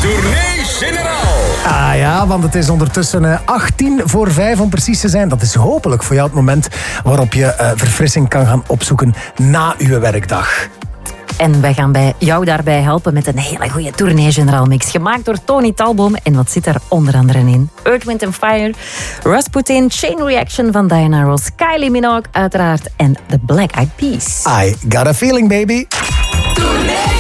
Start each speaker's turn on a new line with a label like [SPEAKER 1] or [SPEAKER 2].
[SPEAKER 1] Tournee Generaal.
[SPEAKER 2] Ah ja, want het is ondertussen 5:18 om precies te zijn. Dat is hopelijk voor jou het moment waarop je verfrissing kan gaan opzoeken na uw werkdag.
[SPEAKER 3] En wij gaan jou daarbij helpen met een hele goede Tournee Generaal mix. Gemaakt door Tony Talboom. En wat zit daar onder andere in? Earth, Wind & Fire, Rasputin, Chain Reaction van Diana Ross, Kylie Minogue uiteraard en The Black Eyed Peas.
[SPEAKER 2] I got a feeling, baby.
[SPEAKER 1] Tournee